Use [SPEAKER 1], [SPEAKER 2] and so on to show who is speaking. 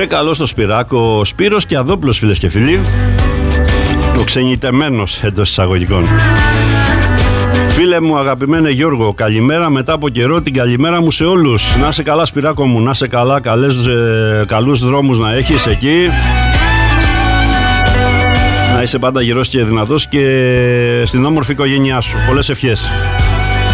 [SPEAKER 1] καλό στο Σπυράκο, Σπύρος και Αδόπουλος, φίλες και φίλοι. Ο ξενιτεμένος εντός εισαγωγικών. Φίλε μου, αγαπημένε Γιώργο, καλημέρα μετά από καιρό, την καλημέρα μου σε όλους. Να είσαι καλά, Σπυράκο μου, να είσαι καλά, καλούς δρόμους να έχεις εκεί. Να είσαι πάντα γερός και δυνατός και στην όμορφη οικογένειά σου. Πολλές ευχές.